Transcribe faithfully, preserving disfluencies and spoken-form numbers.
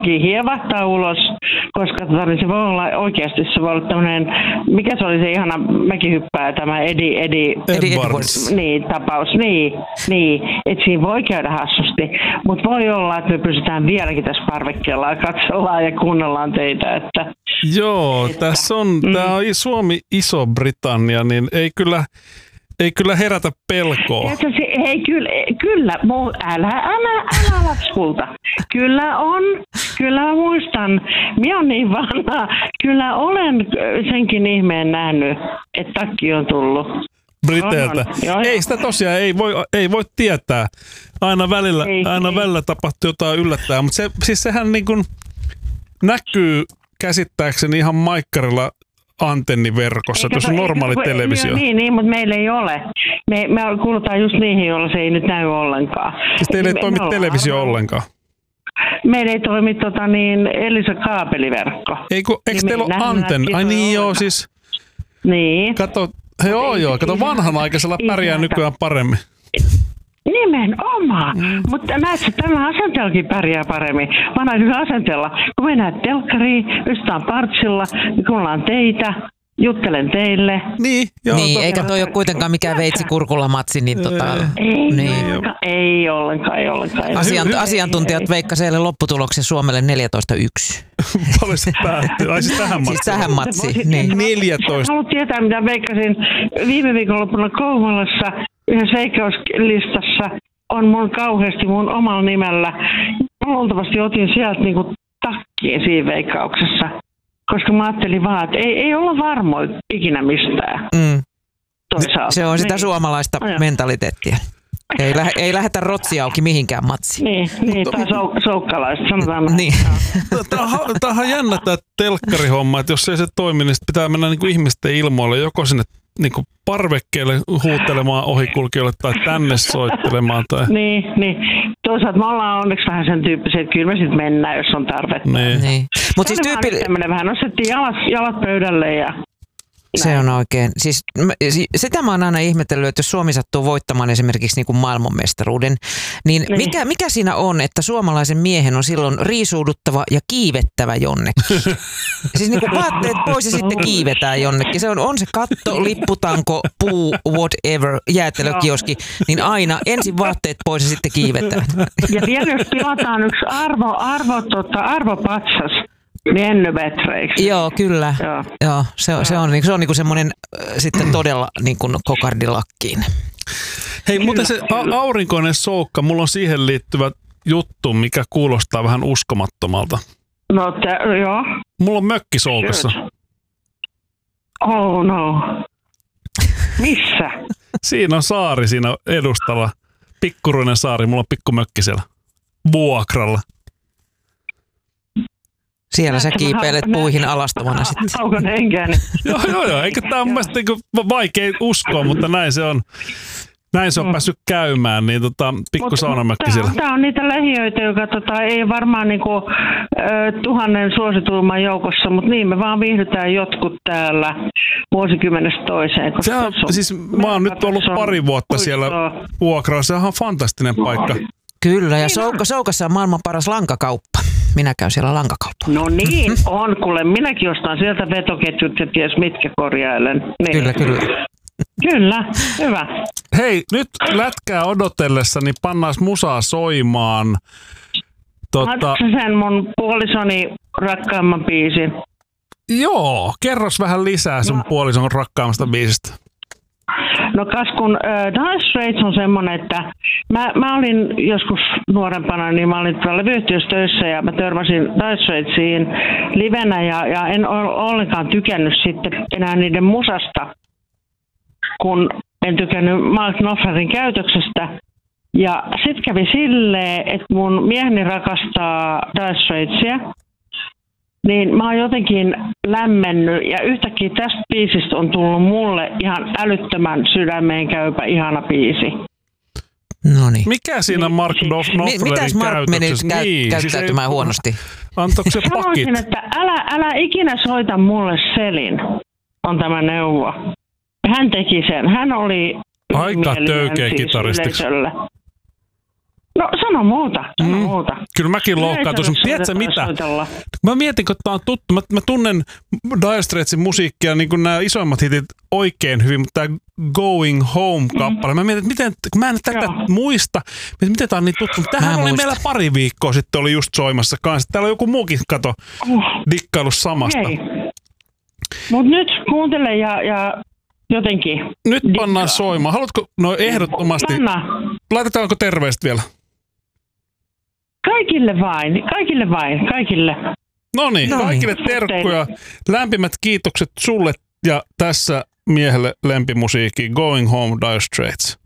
hievahtaa ulos, koska tota, niin se voi olla oikeasti, se voi olla tämmöinen, mikä se oli se ihana mäkihyppää, tämä Eddie, Eddie Edwards. Niin, tapaus, niin, niin, että siinä voi käydä hassusti, mutta voi olla, että me pysytään vieläkin tässä parvekkeella ja katsellaan ja kuunnellaan teitä, että joo, että, tässä on, mm. tämä on Suomi, Iso-Britannia, niin ei kyllä, ei kyllä herätä pelkoa. Hei, kyllä, kyllä älä, älä, älä lapskulta. Kyllä on, kyllä mä muistan. Minä olen niin vanha. Kyllä olen senkin ihmeen nähnyt, että takki on tullut. Briteiltä. Ei sitä tosiaan, ei voi, ei voi tietää. Aina välillä, ei, aina ei. välillä tapahtuu jotain yllättävää, mutta se, siis sehän niin kuin näkyy käsittääkseni ihan maikkarilla antenniverkossa, eikä, tuossa on normaali eikä, televisio. Niin, niin, mutta meillä ei ole. Me, me kuulutaan just niihin, joilla se ei nyt näy ollenkaan. Siis teillä ei me, toimi me televisio arvoin. ollenkaan? Meillä ei toimi tota, niin, Elisa kaapeliverkko. Ei, kun, eikö niin teillä ole antenni? Ai niin joo, siis. Niin. Kato, joo joo, kato vanhanaikaisella pärjää nykyään paremmin. Nimenomaan. Mm. Mutta näetkö, tällä asenteellakin pärjää paremmin. Vanhaisella asenteella. Kun mennään telkkariin, ystävän partsilla, kuullaan teitä, juttelen teille. Niin, joo, niin eikä toi ole kuitenkaan mikään veitsi kurkulla matsi. Niin tota, ei, niin. ollenkaan, ei ollenkaan, ei ollenkaan. Asiant, asiantuntijat veikkasivat lopputuloksen Suomelle neljätoista yksi. Paljon se päättyy? Ai siis tähän matsiin? Siis tähän matsiin, niin. neljätoista. Haluat tietää, mitä veikkasin viime viikonloppuna Kouvolassa yhdessä veikkauslistassa on mun kauheasti mun omalla nimellä. Luultavasti otin sieltä niinku takkiin siinä veikkauksessa, koska mä ajattelin vaan, että ei, ei olla varmoja ikinä mistään. Mm. Se on sitä niin. suomalaista no, mentaliteettia. Ei, lähe, ei lähetä rotsi auki mihinkään matsiin. Niin, niin tai sou, soukkalaista, sanotaan. Niin. Tämä on jännä tämä telkkarihomma, että jos ei se toimi, niin pitää mennä niin kuin ihmisten ilmoille joko sinne niin kuin parvekkeelle huutelemaan ohikulkijoille tai tänne soittelemaan. Tai... Niin, niin. Toisaalta me ollaan onneksi vähän sen tyyppisiä, että kyllä me sitten mennään, jos on tarvetta. Niin. niin. Mut siis tyyppi... tämmöinen vähän nostettiin jalat, jalat pöydälle ja... Se näin. On oikein. Siis, sitä mä oon aina ihmetellyt, että jos Suomi sattuu voittamaan esimerkiksi niin kuin maailmanmestaruuden, niin, niin. Mikä, mikä siinä on, että suomalaisen miehen on silloin riisuuduttava ja kiivettävä jonnekin? Siis niin kuin vaatteet pois ja sitten kiivetään jonnekin. Se on, on se katto, lipputanko, puu, whatever, jäätelökioski, niin aina ensin vaatteet pois ja sitten kiivetään. Ja vielä jos pilataan yksi arvo, arvo, tota, arvopatsas, Mennyvetreiksi. Joo, kyllä. Joo. Joo, se, se on, se on niinku semmoinen äh, sitten todella niinku kokardilakkiin. Hei, kyllä, muuten se a- aurinkoinen soukka, mulla on siihen liittyvä juttu, mikä kuulostaa vähän uskomattomalta. No, te, joo. Mulla on mökki soukassa. Oh no. Missä? Siinä on saari siinä edustalla. Pikkuruinen saari, mulla on pikku mökki siellä. Vuokralla. Siellä sä kiipeilet puihin alastomana sitten. Aukon henkäni. Joo, joo, joo. Eikä tämä on mun mielestä vaikea uskoa, mutta näin se on. Näin se on mm. päässyt käymään, niin tota, pikku saunamökki siellä. Tämä on niitä lähiöitä, joka tota, ei varmaan niinku, ö, tuhannen suosituimman joukossa, mutta niin me vaan viihdytään jotkut täällä vuosikymmenestä toiseen. Se on, siis mä oon nyt ollut pari vuotta siellä vuokralla, se on ihan fantastinen paikka. Kyllä, ja Souka, Soukassa on maailman paras lankakauppa. Minä käyn siellä lankakauppa. No niin, on. Kuule, minäkin ostan sieltä vetoketjut ja ties mitkä korjailen. Niin. Kyllä, kyllä. Kyllä, hyvä. Hei, nyt lätkää odotellessa, niin pannaan musaa soimaan. Tota... Haluatko sen mun puolisoni rakkaamman biisin? Joo, kerros vähän lisää sun no. puolison rakkaammasta biisistä. No kas kun äh, Dire Straits on semmonen, että mä, mä olin joskus nuorempana, niin mä olin tuolla levyyhtiössä töissä ja mä törmäsin Dire Straitsiin livenä ja, ja en ole ollenkaan tykännyt sitten enää niiden musasta, kun en tykännyt Mark Knopflerin käytöksestä. Ja sit kävi silleen, että mun mieheni rakastaa Dire Straitsia. Niin mä oon jotenkin lämmennyt ja yhtäkkiä tästä biisistä on tullut mulle ihan älyttömän sydämeen käypä ihana biisi. Noniin. Mikä siinä Mark Knopflerin Mitäs Mark meni kä- niin, käyttäytymään siis huonosti? Antoiko se pakit? Sanoisin, että älä, älä ikinä soita mulle Selin, on tämä neuvo. Hän teki sen. Hän oli aika töykeä kitaristiksi. No sano muuta, sano mm. muuta. Kyllä mäkin loukkaantuisin, mutta tiedätkö mitä? Soitella. Mä mietin, kun tää on tuttu. Mä, mä tunnen Dire Straitsin musiikkia, niin kuin nämä isoimmat hitit oikein hyvin, mutta tämä Going Home-kappale. Mm. Mä mietin, että miten, kun mä en tätä Joo. muista, miten tää on niin tuttu. Tämähän oli muista. Meillä pari viikkoa sitten oli just soimassa kanssa. Täällä on joku muukin, kato, uh. dikkailu samasta. Okay. Mut nyt kuuntele ja, ja jotenkin. Nyt dikkaa. Pannaan soimaan. Haluatko, no ehdottomasti. Panna. Laitetaanko terveistä vielä? Kaikille vain, kaikille vain, kaikille. Noniin, kaikille terkkuja. Lämpimät kiitokset sulle ja tässä miehelle lempimusiikki Going Home Dire Straits.